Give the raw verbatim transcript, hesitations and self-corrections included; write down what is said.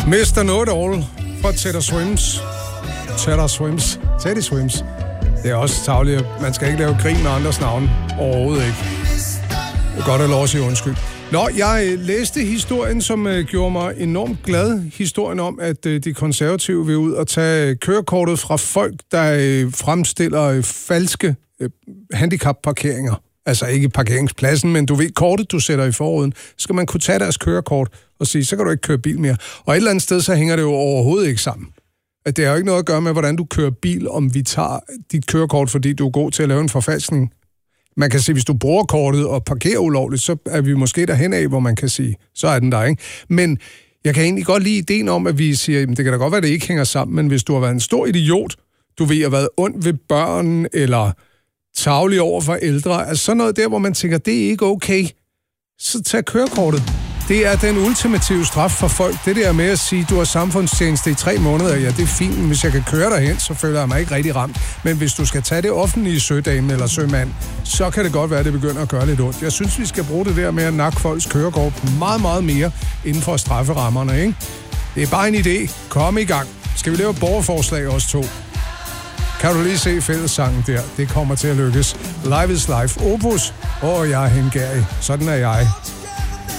mister Know-it-all fra Teddy Swims. Teddy Swims. Teddy Swims. Det er også tarveligt. Man skal ikke lave grin med andres navne. Overhovedet ikke. Det er godt at lov at sige undskyld. Nå, jeg læste historien, som uh, gjorde mig enormt glad. Historien om, at uh, de konservative vil ud og tage kørekortet fra folk, der uh, fremstiller uh, falske uh, handicapparkeringer. Altså ikke parkeringspladsen, men du ved, kortet, du sætter i forruden, skal man kunne tage deres kørekort og sige, så kan du ikke køre bil mere. Og et eller andet sted, så hænger det jo overhovedet ikke sammen. At det har jo ikke noget at gøre med, hvordan du kører bil, om vi tager dit kørekort, fordi du er god til at lave en forfalskning. Man kan sige, hvis du bruger kortet og parkerer ulovligt, så er vi måske derhen af, hvor man kan sige, så er den der, ikke? Men jeg kan egentlig godt lide ideen om, at vi siger, det kan da godt være, at det ikke hænger sammen, men hvis du har været en stor idiot, du ved, at have været ond ved børn, eller tarvelig over for ældre, altså sådan noget der, hvor man tænker, det er ikke okay, så tag kørekortet. Det er den ultimative straf for folk. Det der med at sige, du har samfundstjeneste i tre måneder, ja, det er fint, hvis jeg kan køre derhen, så føler jeg mig ikke rigtig ramt. Men hvis du skal tage det offentlige sødame eller sømand, så kan det godt være, at det begynder at gøre lidt ondt. Jeg synes, vi skal bruge det der med at nakke folks kørekort meget, meget mere inden for strafferammerne, ikke? Det er bare en idé. Kom i gang. Skal vi lave et borgerforslag os to? Kan du lige se fællessangen der? Det kommer til at lykkes. Live is life. Opus. Åh, jeg er hengærig. Sådan er jeg.